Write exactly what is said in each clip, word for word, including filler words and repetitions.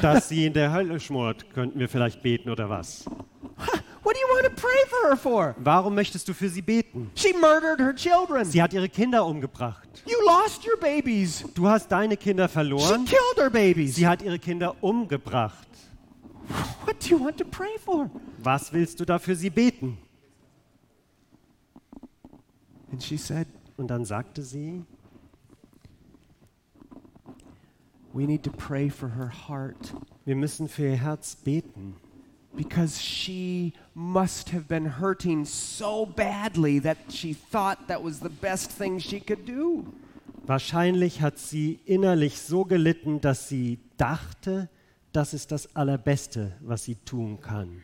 dass sie in der Hölle schmort. Könnten wir vielleicht beten oder was? What do you want to pray for her for? Warum möchtest du für sie beten? She murdered her children. Sie hat ihre Kinder umgebracht. You lost your babies. Du hast deine Kinder She verloren. killed her babies. Sie hat ihre Kinder umgebracht. What do you want to pray for? Was willst du da für sie beten? And she said, Und dann sagte sie, we need to pray for her heart wir müssen für ihr Herz beten. because she must have been hurting so badly that she thought that was the best thing she could do. Wahrscheinlich hat sie innerlich so gelitten, dass sie dachte, das ist das Allerbeste, was sie tun kann.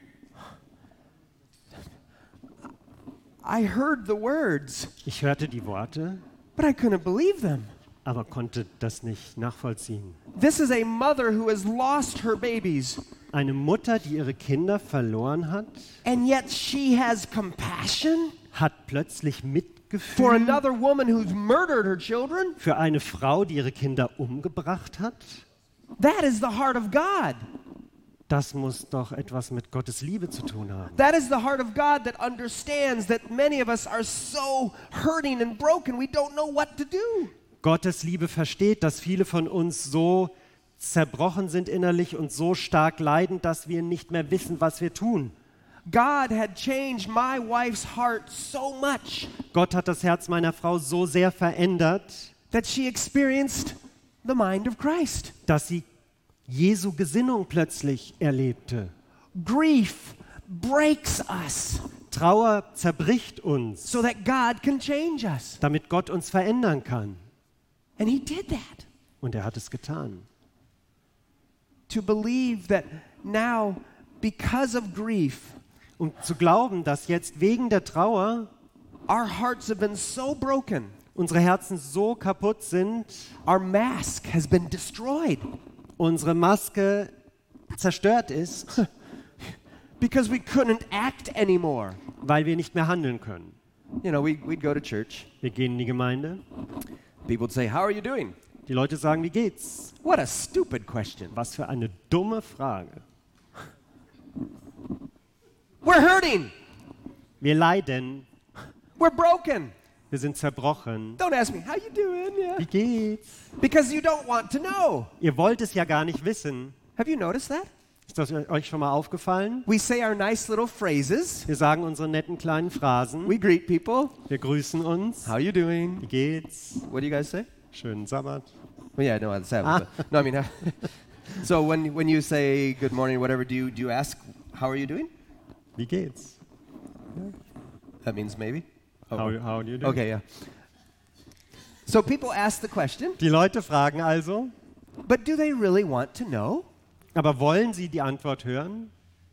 I heard the words, Ich hörte die Worte, but I couldn't believe them. aber konnte das nicht nachvollziehen. This is a mother who has lost her babies, Eine Mutter, die ihre Kinder verloren hat, and yet she has compassion hat plötzlich for Mitgefühl another woman who's murdered her children. für eine Frau, die ihre Kinder umgebracht hat. That is the heart of God. Das muss doch etwas mit Gottes Liebe zu tun haben. That is the heart of God that understands that many of us are so hurting and broken, we don't know what to do. Gottes Liebe versteht, dass viele von uns so zerbrochen sind innerlich und so stark leiden, dass wir nicht mehr wissen, was wir tun. God had changed my wife's heart so much Gott hat das Herz meiner Frau so sehr verändert, that she experienced the mind of Christ. dass sie Jesu Gesinnung plötzlich erlebte. Grief breaks us Trauer zerbricht uns, so that God can change us. damit Gott uns verändern kann. And he did that. Und er hat es getan. To believe that now, because of grief, Um zu glauben, dass jetzt wegen der Trauer our hearts have been so broken, unsere Herzen so kaputt sind, our mask has been destroyed. unsere Maske zerstört ist, Because we couldn't act anymore. weil wir nicht mehr handeln können. You know, we, we'd go to church. Wir gehen in die Gemeinde. People would say, how are you doing? Die Leute sagen, wie geht's? What a stupid question. Was für eine dumme Frage. We're hurting. Wir leiden, We're broken. wir sind zerbrochen. Don't ask me, how you doing? Yeah. Wie geht's? Because you don't want to know. Ihr wollt es ja gar nicht wissen. Have you noticed that? Ist das euch schon mal aufgefallen? We say our nice little phrases. Wir sagen unsere netten kleinen Phrasen. We greet people. Wir grüßen uns. How you doing? Wie geht's? What do you guys say? Schönen Sabbat. Well, yeah, no, on the Sabbath. But, no, I mean, so when when you say good morning, or whatever, do you do you ask how are you doing? Wie geht's? That means maybe. Oh. How, how do you do? Okay, yeah. So people ask the question, Die Leute fragen also, but do they really want to know? aber wollen sie die Antwort hören?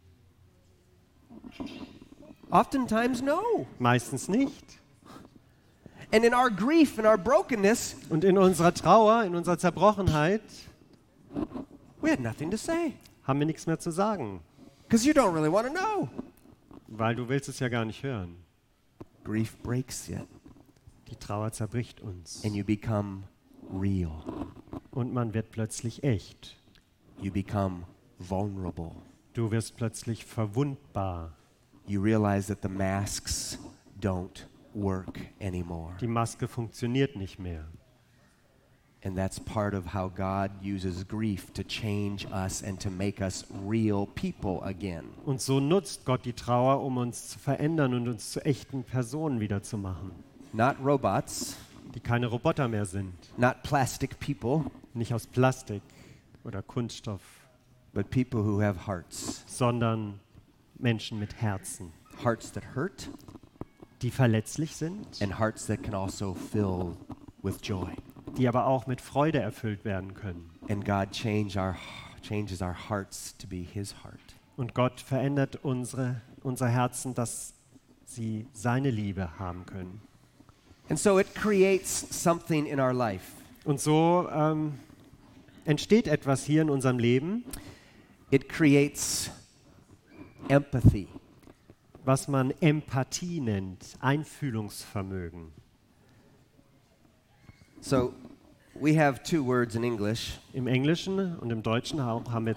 Oftentimes, no. Meistens nicht. And in our grief and our brokenness, Und in unserer Trauer, in unserer Zerbrochenheit we had nothing to say haben wir nichts mehr zu sagen, because you don't really want to know. weil du willst es ja gar nicht hören. Grief breaks you, Die Trauer zerbricht uns and you become real. und man wird plötzlich echt. You become vulnerable. Du wirst plötzlich verwundbar. You realize that the masks don't work anymore. Die Maske funktioniert nicht mehr. And that's part of how God uses grief to change us and to make us real people again. Und so nutzt Gott die Trauer, um uns zu verändern und uns zu echten Personen wieder zu machen, Not robots, die keine Roboter mehr sind, not plastic people, nicht aus Plastik oder Kunststoff, but people who have hearts. sondern Menschen mit Herzen, Hearts that hurt die verletzlich sind, and hearts that can also fill with joy. die aber auch mit Freude erfüllt werden können. And God change our, changes our hearts to be His heart. Und Gott verändert unsere, unser Herzen, dass sie seine Liebe haben können. And so it creates something in our life. Und so ähm, entsteht etwas hier in unserem Leben, It creates empathy. was man Empathie nennt, Einfühlungsvermögen. So we have two words in English. Im Englischen und im Deutschen auch haben wir